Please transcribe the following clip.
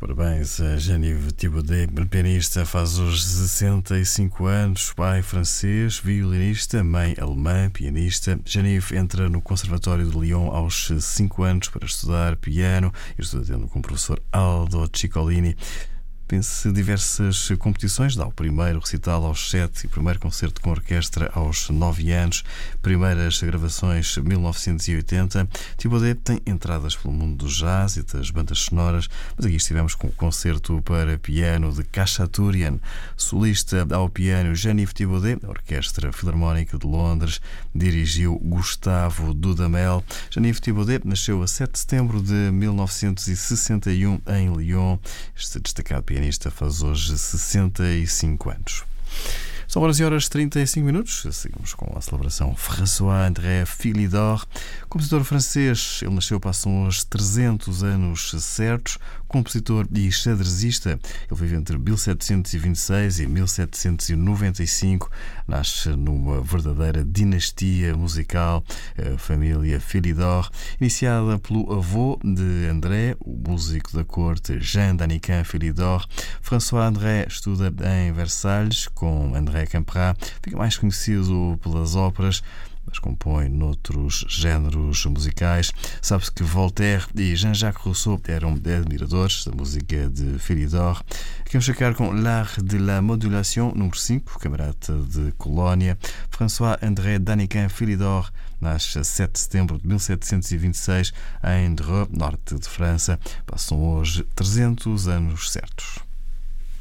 Parabéns a Geneviève Thibaudet, pianista, faz hoje 65 anos, pai francês, violinista, mãe alemã, pianista. Geneviève entra no Conservatório de Lyon aos 5 anos para estudar piano e estuda como professor Aldo Ciccolini. Vence diversas competições, dá o primeiro recital aos 7 e o primeiro concerto com orquestra aos 9 anos, primeiras gravações 1980. Thibaudet tem entradas pelo mundo do jazz e das bandas sonoras, mas aqui estivemos com o concerto para piano de Khachaturian. Solista ao piano Geneviève Thibaudet, a Orquestra Filarmónica de Londres, dirigiu Gustavo Dudamel. Geneviève Thibaudet nasceu a 7 de setembro de 1961 em Lyon. Este destacado pianista faz hoje 65 anos. São horas e horas 35 minutos. Seguimos com a celebração François-André Philidor, compositor francês. Ele nasceu, passam hoje 300 anos certos, compositor e xadrezista. Ele vive entre 1726 e 1795. Nasce numa verdadeira dinastia musical, a família Philidor, iniciada pelo avô de André, o músico da corte Jean Daniquin Philidor. François-André estuda em Versalhes com André Campra, fica mais conhecido pelas óperas, mas compõe noutros géneros musicais. Sabe-se que Voltaire e Jean-Jacques Rousseau eram admiradores da música de Philidor. Aqui vamos ficar com L'Art de la Modulation, número 5, camarada de Colónia. François-André Daniquin Philidor nasce a 7 de setembro de 1726 em Dreux, norte de França. Passam hoje 300 anos certos.